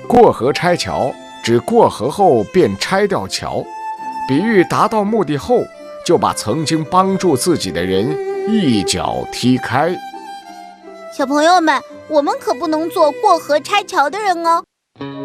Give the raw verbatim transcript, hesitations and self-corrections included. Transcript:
过河拆桥指过河后便拆掉桥，比喻达到目的后就把曾经帮助自己的人一脚踢开。 小朋友们，我们可不能做过河拆桥的人哦。